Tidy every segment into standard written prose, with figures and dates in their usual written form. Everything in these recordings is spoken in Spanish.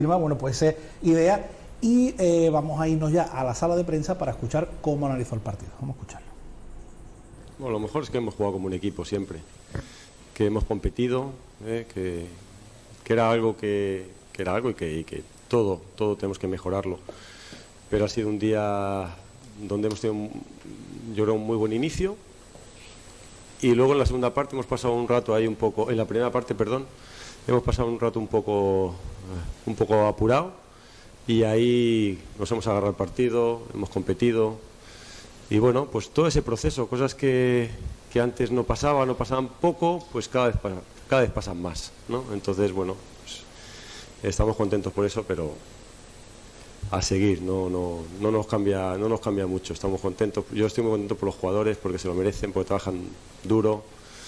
Bueno, pues esa idea. Y vamos a irnos ya a la sala de prensa para escuchar cómo analizó el partido. Vamos a escucharlo. Bueno, lo mejor es que hemos jugado como un equipo siempre, que hemos competido, que era algo y que todo tenemos que mejorarlo. Pero ha sido un día donde hemos tenido, yo creo, un muy buen inicio, y luego en la segunda parte hemos pasado un rato ahí un poco, en la primera parte, perdón, hemos pasado un rato un poco apurado, y ahí nos hemos agarrado el partido, hemos competido, y bueno, pues todo ese proceso, cosas que antes no pasaban poco, pues cada vez pasan más, ¿no? Entonces, bueno, pues estamos contentos por eso, pero a seguir, no nos cambia mucho, estamos contentos. Yo estoy muy contento por los jugadores, porque se lo merecen, porque trabajan duro,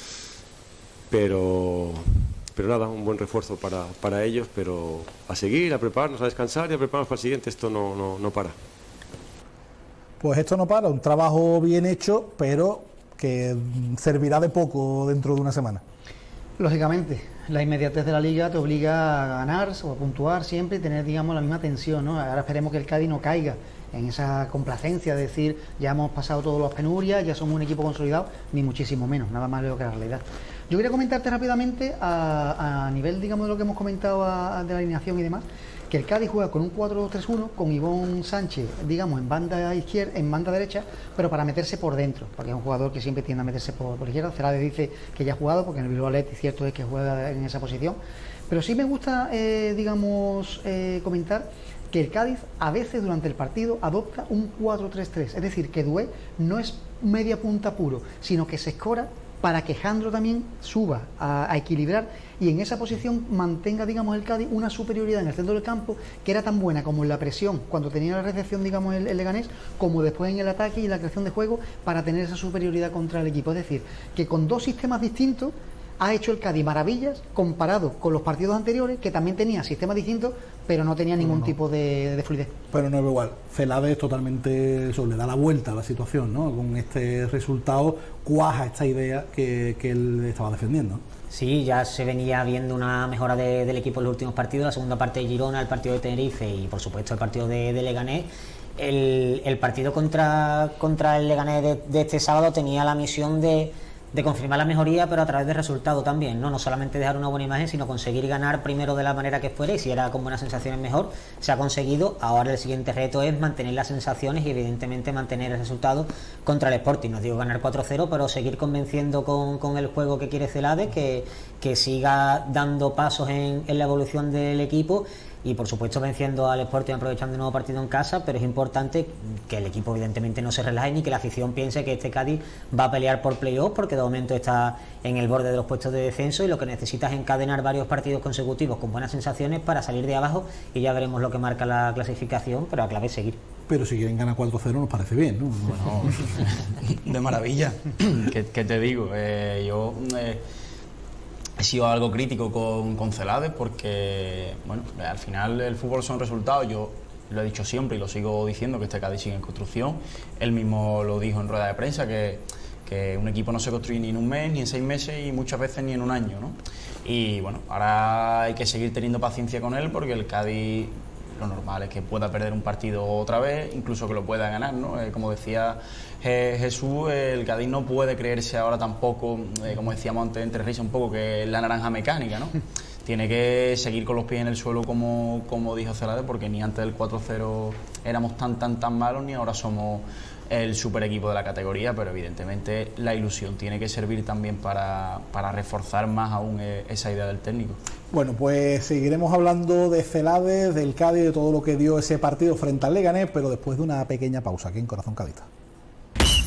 pero nada, un buen refuerzo para ellos, pero a seguir, a prepararnos, a descansar y a prepararnos para el siguiente. Esto no para. Pues esto no para, un trabajo bien hecho, pero que servirá de poco dentro de una semana. Lógicamente, la inmediatez de la Liga te obliga a ganar o a puntuar siempre y tener, digamos, la misma tensión, ¿no? Ahora esperemos que el Cádiz no caiga en esa complacencia de decir ya hemos pasado todas las penurias, ya somos un equipo consolidado, ni muchísimo menos, nada más lejos que la realidad. Yo quería comentarte rápidamente a nivel, digamos, de lo que hemos comentado de la alineación y demás, que el Cádiz juega con un 4-2-3-1 con Ivón Sánchez, digamos, en banda izquierda, en banda derecha, pero para meterse por dentro, porque es un jugador que siempre tiende a meterse por izquierda. Celades dice que ya ha jugado, porque en el Bilbao Athletic cierto es que juega en esa posición, pero sí me gusta, comentar que el Cádiz a veces durante el partido adopta un 4-3-3, es decir, que Doué no es media punta puro, sino que se escora para que Jandro también suba a equilibrar y en esa posición mantenga, digamos, el Cádiz una superioridad en el centro del campo que era tan buena como en la presión cuando tenía la recepción, digamos, el Leganés, como después en el ataque y la creación de juego para tener esa superioridad contra el equipo. Es decir, que con dos sistemas distintos ha hecho el Cádiz maravillas comparado con los partidos anteriores, que también tenía sistemas distintos, pero no tenía ningún tipo de fluidez. Pero no es igual. Celades totalmente le da la vuelta a la situación, ¿no? Con este resultado cuaja esta idea que él estaba defendiendo. Sí, ya se venía viendo una mejora del equipo en los últimos partidos, la segunda parte de Girona, el partido de Tenerife y por supuesto el partido de Leganés. El partido contra el Leganés de este sábado tenía la misión de confirmar la mejoría, pero a través de resultado también, no solamente dejar una buena imagen, sino conseguir ganar primero de la manera que fuera, y si era con buenas sensaciones mejor, se ha conseguido. Ahora el siguiente reto es mantener las sensaciones y evidentemente mantener el resultado contra el Sporting. No digo ganar 4-0, pero seguir convenciendo con el juego que quiere Celades, que siga dando pasos en la evolución del equipo, y por supuesto venciendo al Sporting, aprovechando un nuevo partido en casa. Pero es importante que el equipo evidentemente no se relaje, ni que la afición piense que este Cádiz va a pelear por playoff, porque de momento está en el borde de los puestos de descenso y lo que necesita es encadenar varios partidos consecutivos con buenas sensaciones para salir de abajo, y ya veremos lo que marca la clasificación, pero la clave es seguir. Pero si quieren ganar 4-0 nos parece bien, ¿no? Bueno, de maravilla. ¿Qué te digo? Yo he sido algo crítico con Celades porque, bueno, al final el fútbol son resultados. Yo lo he dicho siempre y lo sigo diciendo, que este Cádiz sigue en construcción. Él mismo lo dijo en rueda de prensa, que un equipo no se construye ni en un mes, ni en 6 meses y muchas veces ni en un año, ¿no? Y bueno, ahora hay que seguir teniendo paciencia con él, porque el Cádiz, lo normal es que pueda perder un partido otra vez, incluso que lo pueda ganar, ¿no? Como decía Jesús, el Cádiz no puede creerse ahora tampoco, como decíamos antes entre risas un poco, que es la naranja mecánica, ¿no? Tiene que seguir con los pies en el suelo, como dijo Celades, porque ni antes del 4-0 éramos tan malos, ni ahora somos el super equipo de la categoría. Pero evidentemente la ilusión tiene que servir también para reforzar más aún esa idea del técnico. Bueno, pues seguiremos hablando de Celades, del Cádiz, de todo lo que dio ese partido frente al Leganés, pero después de una pequeña pausa aquí en Corazón Cadista.